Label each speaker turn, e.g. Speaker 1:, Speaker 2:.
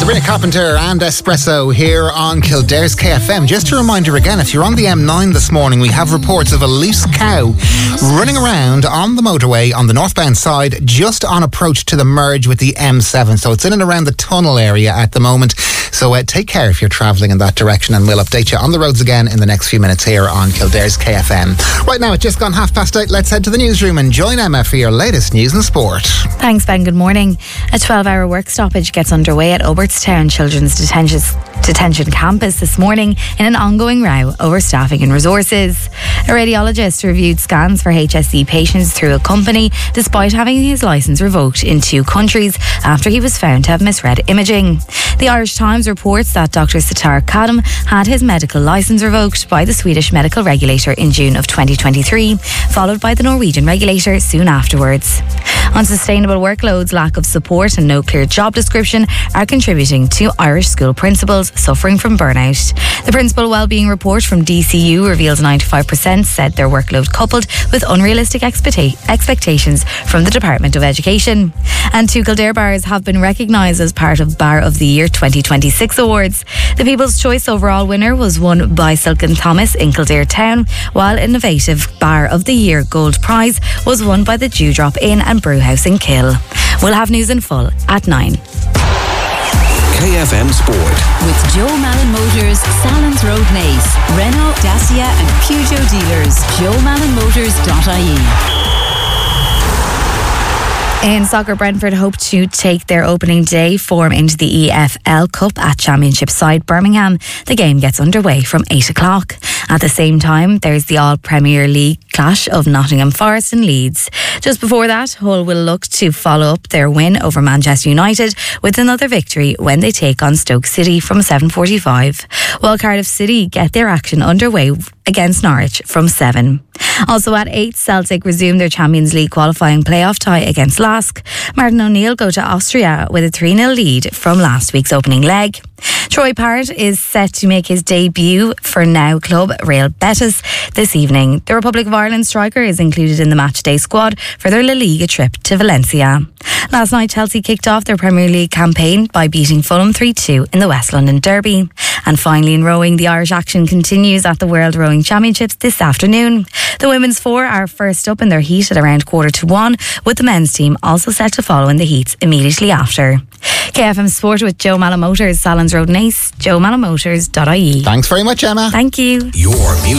Speaker 1: Sabrina Carpenter and Espresso here on Kildare's KFM. Just a reminder again, if you're on the M9 this morning, we have reports of a loose cow running around on the motorway on the northbound side, just on approach to the merge with the M7. So it's in and around the tunnel area at the moment. So take care if you're travelling in that direction, and we'll update you on the roads again in the next few minutes here on Kildare's KFM. Right now, it's just gone 8:30. Let's head to the newsroom and join Emma for your latest news and sport.
Speaker 2: Thanks, Ben. Good morning. A 12-hour work stoppage gets underway at Obertstown Children's Detention Campus this morning in an ongoing row over staffing and resources. A radiologist reviewed scans for HSE patients through a company despite having his licence revoked in 2 countries after he was found to have misread imaging. The Irish Times reports that Dr. Sitar Kadam had his medical licence revoked by the Swedish medical regulator in June of 2023, followed by the Norwegian regulator soon afterwards. Unsustainable workloads, lack of support and no clear job description are contributing to Irish school principals suffering from burnout. The Principal Wellbeing Report from DCU reveals 95% said their workload coupled with unrealistic expectations from the Department of Education. And 2 Kildare bars have been recognised as part of Bar of the Year 2026 awards. The People's Choice overall winner was won by Silken Thomas in Kildare Town, while Innovative Bar of the Year Gold Prize was won by the Dewdrop Inn and Brewhouse in Kill. We'll have news in full at 9.
Speaker 3: KFM Sport.
Speaker 4: With Joe Malin Motors, Salons Road Naas, Renault, Dacia and Peugeot dealers. joemallinmotors.ie.
Speaker 2: In soccer, Brentford hope to take their opening day form into the EFL Cup at Championship side Birmingham. The game gets underway from 8 o'clock. At the same time, there's the All-Premier League clash of Nottingham Forest and Leeds. Just before that, Hull will look to follow up their win over Manchester United with another victory when they take on Stoke City from 7:45. While Cardiff City get their action underway against Norwich from 7. Also at 8, Celtic resume their Champions League qualifying playoff tie against Lask. Martin O'Neill go to Austria with a 3-0 lead from last week's opening leg. Troy Parrott is set to make his debut for now club Real Betis this evening. The Republic of Ireland striker is included in the matchday squad for their La Liga trip to Valencia. Last night, Chelsea kicked off their Premier League campaign by beating Fulham 3-2 in the West London Derby. And finally, in rowing, the Irish action continues at the World Rowing Championships this afternoon. The women's 4 are first up in their heat at around 1:45, with the men's team also set to follow in the heats immediately after. KFM Sport with Joe Malin Motors, Salons Road Naas, joemallinmotors.ie.
Speaker 1: Thanks very much, Emma.
Speaker 2: Thank you.
Speaker 3: Your music.